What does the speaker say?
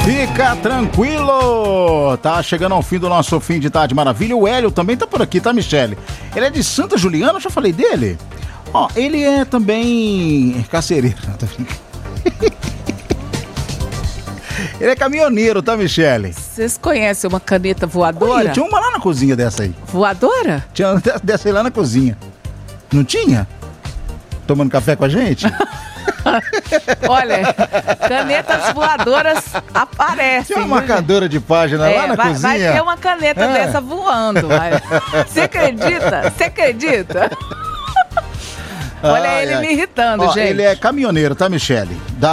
Fica tranquilo, tá chegando ao fim do nosso fim de tarde maravilha. O Hélio também tá por aqui, tá, Michele? Ele é de Santa Juliana, eu já falei dele. Ó, ele é também carcereiro. Ele é caminhoneiro, tá, Michele? Vocês conhecem uma caneta voadora? Oi, tinha uma lá na cozinha dessa aí. Voadora? Tinha uma dessa aí lá na cozinha. Não tinha? Tomando café com a gente? Olha, canetas voadoras aparecem. Tinha uma marcadora de página lá na cozinha. Vai ter uma caneta dessa voando. Você acredita? Você acredita? Olha ele me irritando, gente. Ele é caminhoneiro, tá, Michele?